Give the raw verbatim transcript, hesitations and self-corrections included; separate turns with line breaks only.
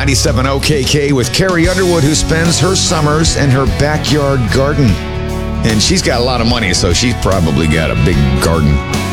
ninety-seven O K K with Carrie Underwood, who spends her summers in her backyard garden. And she's got a lot of money, so she's probably got a big garden.